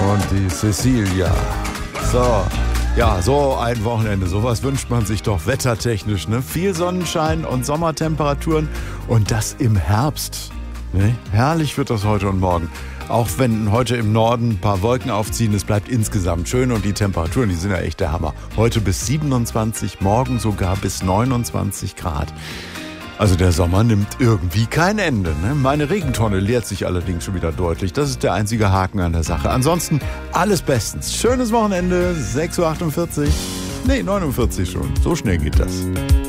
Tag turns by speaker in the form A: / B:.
A: Und die Cecilia. So, ja, so ein Wochenende, sowas wünscht man sich doch wettertechnisch, ne? Viel Sonnenschein und Sommertemperaturen und das im Herbst. Ne? Herrlich wird das heute und morgen. Auch wenn heute im Norden ein paar Wolken aufziehen, es bleibt insgesamt schön und die Temperaturen, die sind ja echt der Hammer. Heute bis 27, morgen sogar bis 29 Grad. Also der Sommer nimmt irgendwie kein Ende. Ne? Meine Regentonne leert sich allerdings schon wieder deutlich. Das ist der einzige Haken an der Sache. Ansonsten alles bestens. Schönes Wochenende, 6:48 Uhr. Nee, 49 schon. So schnell geht das.